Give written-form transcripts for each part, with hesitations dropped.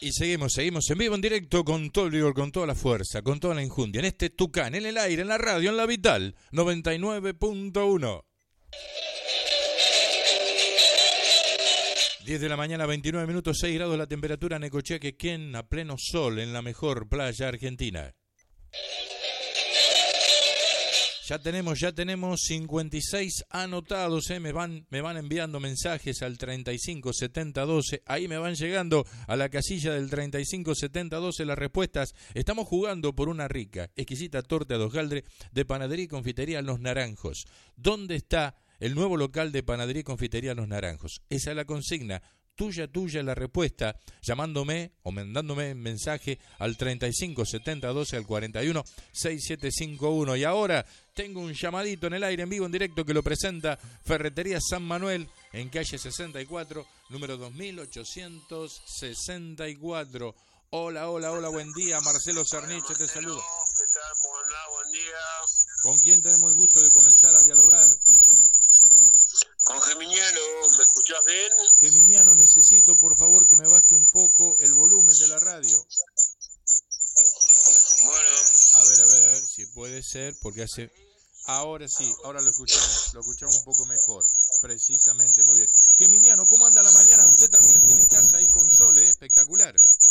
Y seguimos en vivo, en directo, con todo el vigor, con toda la fuerza, con toda la injundia. En este Tucán, en el aire, en la radio, en la Vital, 99.1. 10 de la mañana, 29 minutos, 6 grados la temperatura en Necochea, Quequén, a pleno sol, en la mejor playa argentina. Ya tenemos 56 anotados, me van enviando mensajes al 357012, ahí me van llegando a la casilla del 357012 las respuestas. Estamos jugando por una rica, exquisita torta de hojaldre de Panadería y Confitería Los Naranjos. ¿Dónde está el nuevo local de Panadería y Confitería Los Naranjos? Esa es la consigna. Tuya la respuesta, llamándome o mandándome mensaje al 357012 al 416751. Y ahora tengo un llamadito en el aire, en vivo, en directo, que lo presenta Ferretería San Manuel, en calle 64, número 2864. Hola, buen día, Marcelo Cerniche, te saludo. ¿Qué tal? ¿Cómo andás? Buen día. ¿Con quién tenemos el gusto de comenzar a dialogar? Con Geminiano, ¿me escuchás bien? Geminiano, necesito por favor que me baje un poco el volumen de la radio. Bueno. A ver si puede ser, porque hace... Ahora sí, ahora lo escuchamos un poco mejor, precisamente, muy bien. Geminiano, ¿cómo anda la mañana? Usted también tiene casa ahí con sol, espectacular.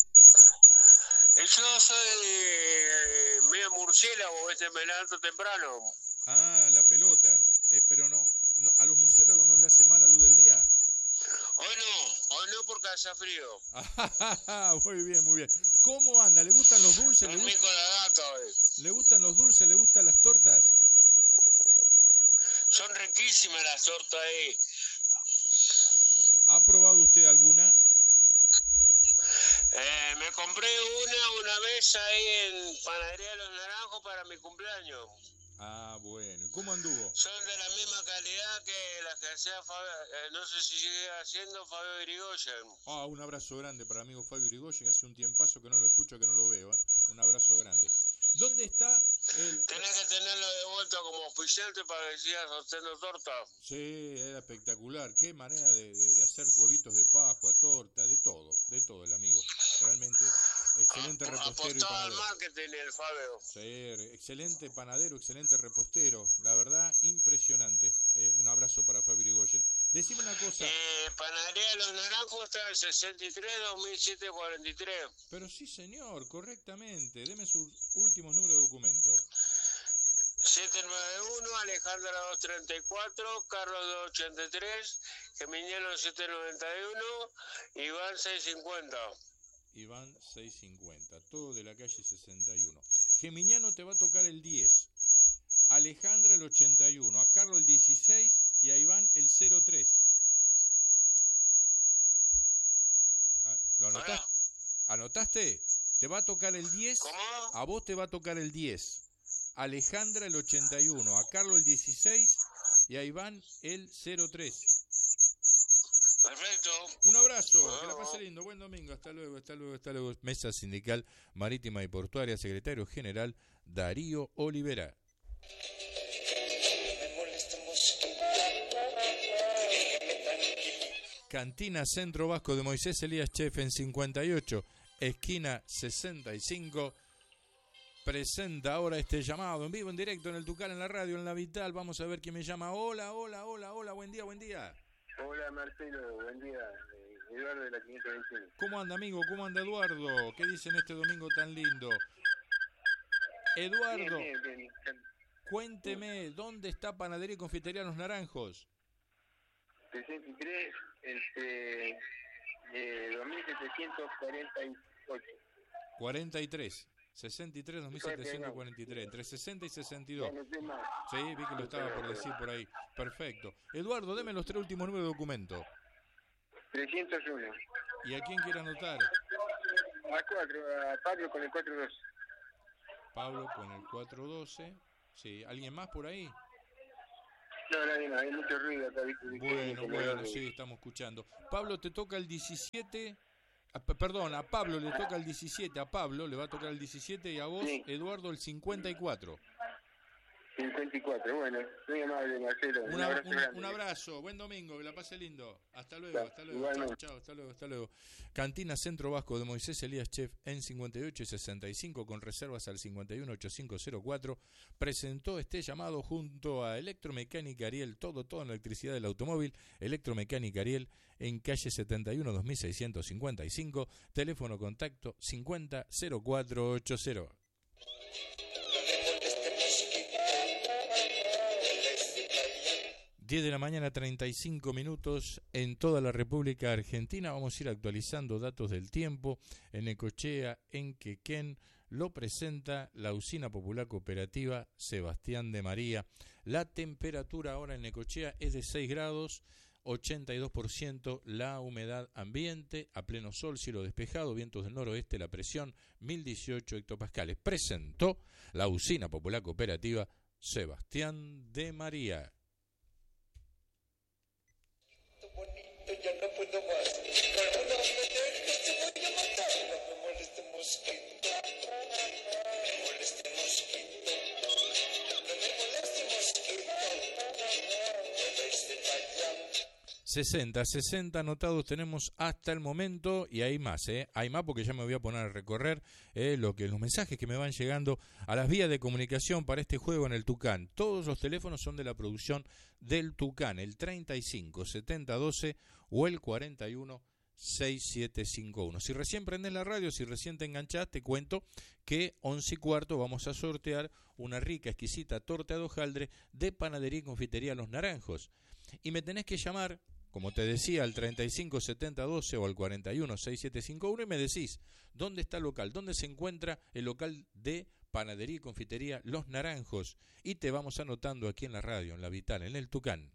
Yo soy medio murciélago, me levanto temprano. Ah, la pelota, pero no, ¿a los murciélagos no le hace mal la luz del día? Hoy no porque hace frío. Muy bien. ¿Cómo anda? ¿Le gustan los dulces? Dormí con la gata hoy. ¿Le gustan los dulces? ¿Le gustan las tortas? Son riquísimas las tortas ahí. ¿Ha probado usted alguna? Me compré una vez ahí en Panadería Los Naranjos para mi cumpleaños. Ah, bueno. ¿Cómo anduvo? Son de la misma calidad que las que hacía Fabio, no sé si sigue haciendo Fabio Irigoyen. Ah, un abrazo grande para el amigo Fabio Irigoyen, hace un tiempazo que no lo escucho, que no lo veo, Un abrazo grande. ¿Dónde está el...? Tenés que tenerlo de vuelta como oficiante para que sigas haciendo torta. Sí, era espectacular. Qué manera de hacer huevitos de Pascua, torta, de todo el amigo. Realmente excelente repostero y apostaba al panadero. marketing el Fabio. Sí, excelente panadero, excelente repostero. La verdad, impresionante. Un abrazo para Fabio Irigoyen. Decime una cosa. Panadería de Los Naranjos está en 63-2743. Pero sí, señor, correctamente. Deme sus últimos números de documento. 791, Alejandra 234, Carlos 283, Geminiano 791, Iván 650. Iván 650, todo de la calle 61. Geminiano te va a tocar el 10, Alejandra el 81, a Carlos el 16 y a Iván el 03. ¿Lo anotaste? ¿Anotaste? Te va a tocar el 10. ¿Cómo? A vos te va a tocar el 10. Alejandra el 81, a Carlos el 16 y a Iván el 03. Perfecto. Un abrazo, que la pase lindo, buen domingo, hasta luego. Mesa Sindical Marítima y Portuaria, secretario general Darío Olivera. Cantina Centro Vasco de Moisés Elías Chef en 58, esquina 65. Presenta ahora este llamado en vivo, en directo, en el Tucán, en la radio, en la Vital. Vamos a ver quién me llama. Hola, buen día. Hola Marcelo, buen día. Eduardo de la 521. ¿Cómo anda, amigo? ¿Cómo anda, Eduardo? ¿Qué dicen este domingo tan lindo? Eduardo, Bien. cuénteme, ¿dónde está Panadería y Confitería Los Naranjos? 63, 2748. 43. 63, 2743, entre 60 y 62. Sí, vi que lo estaba por decir por ahí. Perfecto. Eduardo, deme los 3 últimos números de documento. 301. ¿Y a quién quiere anotar? A Pablo con el 412. Pablo con el 412. Sí, ¿alguien más por ahí? No, nadie más, hay mucho ruido acá, ¿viste? Bueno, sí, estamos escuchando. Pablo, te toca el 17... Perdón, a Pablo le toca el 17, a Pablo le va a tocar el 17 y a vos, sí. Eduardo, el 54. 54. Bueno, muy amable, Marcelo. Un abrazo grande. Un abrazo, buen domingo, que la pase lindo. Hasta luego, Chao, hasta luego. igualmente. Chao, hasta luego, hasta luego. Cantina Centro Vasco de Moisés Elías Chef en 58 y 65 con reservas al 518504 presentó este llamado junto a Electromecánica Ariel, todo en electricidad del automóvil. Electromecánica Ariel en calle 71 2655, teléfono contacto 500480. 10 de la mañana, 35 minutos en toda la República Argentina. Vamos a ir actualizando datos del tiempo. En Necochea, en Quequén, lo presenta la Usina Popular Cooperativa Sebastián de María. La temperatura ahora en Necochea es de 6 grados, 82% la humedad ambiente, a pleno sol, cielo despejado, vientos del noroeste, la presión 1018 hectopascales. Presentó la Usina Popular Cooperativa Sebastián de María. Ya no puedo más. No me dejes, te voy a matar. No me moleste mosquito. Me moleste mosquito. No me moleste mosquito. Desde allá. 60 anotados tenemos hasta el momento y hay más, hay más porque ya me voy a poner a recorrer los mensajes que me van llegando a las vías de comunicación para este juego en el Tucán. Todos los teléfonos son de la producción del Tucán, el 35 70 12 o el 41 6751. Si recién prendés la radio, si recién te enganchás, te cuento que 11:15 vamos a sortear una rica, exquisita torta de hojaldre de Panadería y Confitería Los Naranjos. Y me tenés que llamar, como te decía, al 35 70 12 o al 41 6751 y me decís dónde está el local, dónde se encuentra el local de Panadería y Confitería Los Naranjos. Y te vamos anotando aquí en la radio, en la Vital, en el Tucán.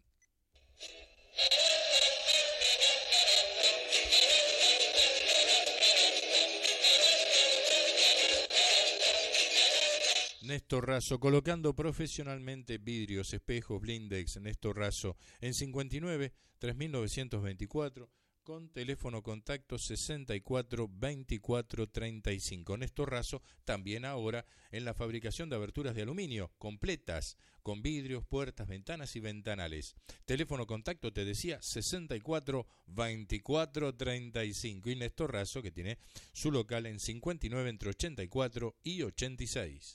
Néstor Razo, colocando profesionalmente vidrios, espejos, blindex. Néstor Razo, en 59 3924, con teléfono contacto 64 24 35. Néstor Razo, también ahora en la fabricación de aberturas de aluminio, completas, con vidrios, puertas, ventanas y ventanales. Teléfono contacto, te decía, 64 24 35. Y Néstor Razo, que tiene su local en 59 entre 84 y 86.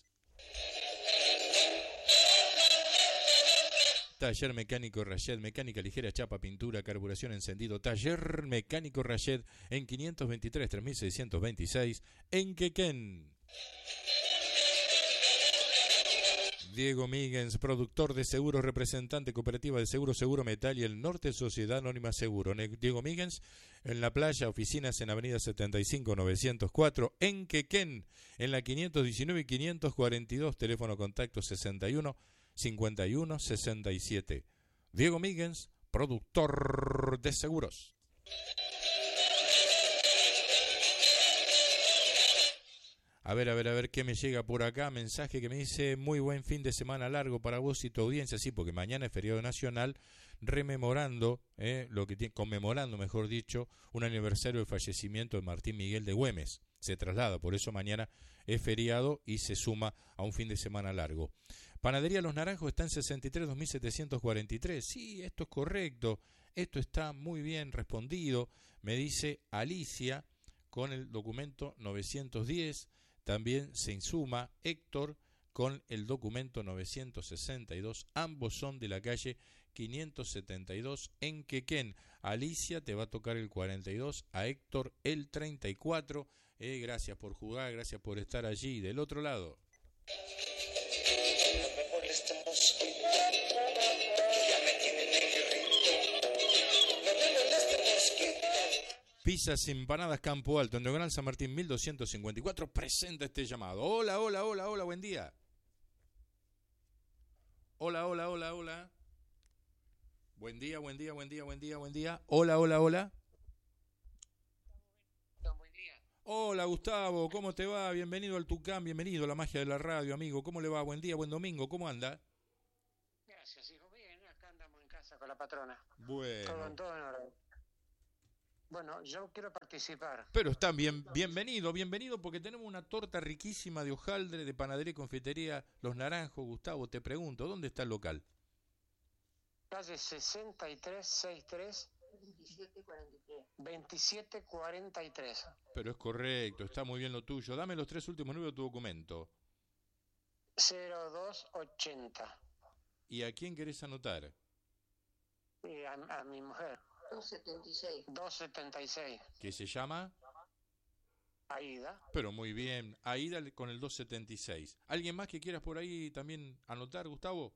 Taller Mecánico Rayet, mecánica ligera, chapa, pintura, carburación, encendido. Taller Mecánico Rayet en 523 3626 en Quequén. Diego Míguez, productor de seguros, representante cooperativa de seguro, Seguro Metal y el Norte Sociedad Anónima Seguro. Diego Míguez, en la playa, oficinas en avenida 75 904 en Quequén, en la 519 y 542, teléfono contacto 61 51 67. Diego Míguez, productor de seguros. A ver, qué me llega por acá. Mensaje que me dice: muy buen fin de semana largo para vos y tu audiencia. Sí, porque mañana es feriado nacional, conmemorando, mejor dicho, un aniversario del fallecimiento de Martín Miguel de Güemes. Se traslada, por eso mañana es feriado y se suma a un fin de semana largo. Panadería Los Naranjos está en 63 2743. Sí, esto es correcto. Esto está muy bien respondido. Me dice Alicia con el documento 910. También se insuma Héctor con el documento 962. Ambos son de la calle 572 en Quequén. Alicia te va a tocar el 42, a Héctor el 34. Gracias por jugar, gracias por estar allí del otro lado. Pizzas Empanadas Campo Alto, en Diagonal San Martín 1254, presenta este llamado. Hola, buen día. Hola. Buen día. Hola. Hola, Gustavo, ¿cómo te va? Bienvenido al Tucán, bienvenido a la magia de la radio, amigo. ¿Cómo le va? Buen día, buen domingo, ¿cómo anda? Gracias, hijo. Bien, acá andamos en casa con la patrona. Bueno. Todo en orden. Bueno, yo quiero participar. Pero están bienvenido, porque tenemos una torta riquísima de hojaldre, de panadería y confitería Los Naranjos. Gustavo, te pregunto, ¿dónde está el local? Calle 6363 2743. Pero es correcto, está muy bien lo tuyo. Dame los 3 últimos números de tu documento. 0280. ¿Y a quién querés anotar? Y a mi mujer. 276. ¿Qué se llama? Aida. Pero muy bien, Aida con el 276. ¿Alguien más que quieras por ahí también anotar, Gustavo?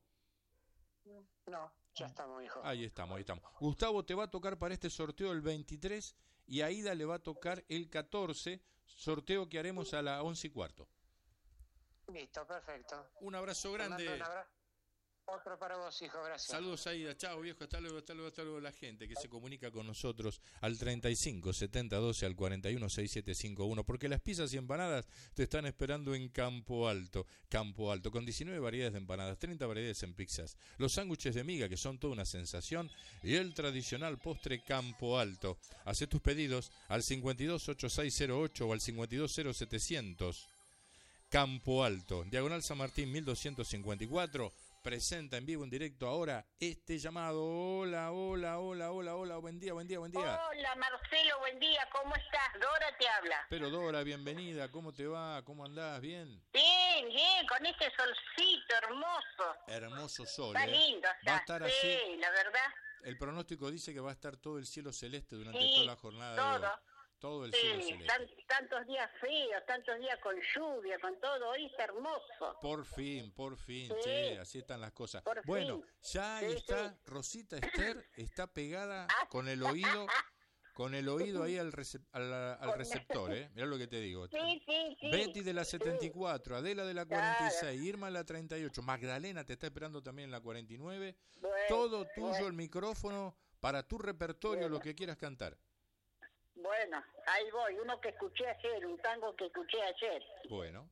No, ya estamos, hijo. Ahí estamos. Gustavo te va a tocar para este sorteo el 23 y a Aida le va a tocar el 14, sorteo que haremos a las 11:15. Listo, perfecto. Un abrazo Te grande. mando un abrazo. Otro para vos, hijo, gracias. Saludos, Aida. Chao, viejo. Hasta luego. La gente que se comunica con nosotros al 35 70 12 al 41 6751, porque las pizzas y empanadas te están esperando en Campo Alto, con 19 variedades de empanadas, 30 variedades en pizzas, los sándwiches de miga, que son toda una sensación, y el tradicional postre Campo Alto. Hacé tus pedidos al 52 8608 o al 52 0700. Campo Alto, Diagonal San Martín 1254. Presenta en vivo, en directo ahora este llamado. Hola, buen día. Hola Marcelo, buen día, ¿cómo estás? Dora te habla. Pero Dora, bienvenida, ¿cómo te va? ¿Cómo andás? ¿Bien? Bien, con este solcito hermoso. Hermoso sol, Está lindo, va a estar así. Sí, la verdad. El pronóstico dice que va a estar todo el cielo celeste durante Sí, toda la jornada de hoy. Todo el cielo Sí, celeste. tantos días fríos, tantos días con lluvia, con todo, hoy está hermoso. Por fin, Sí. che, así están las cosas. Por Bueno, fin. ya ahí Sí, está, sí. Rosita Esther está pegada con el oído ahí al receptor, Mirá lo que te digo. Sí. Betty de la 74, Adela de la 46, Irma de la 38, Magdalena te está esperando también en la 49. Bueno, Todo tuyo bueno. el micrófono para tu repertorio, lo que quieras cantar. Bueno, ahí voy, uno que escuché ayer, un tango que escuché ayer. Bueno,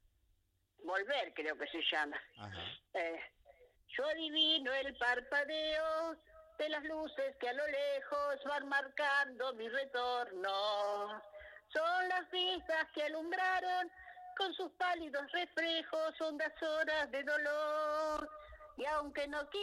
Volver creo que se llama. ajá. Yo adivino el parpadeo de las luces que a lo lejos van marcando mi retorno. Son las vistas que alumbraron con sus pálidos reflejos hondas horas de dolor. Y aunque no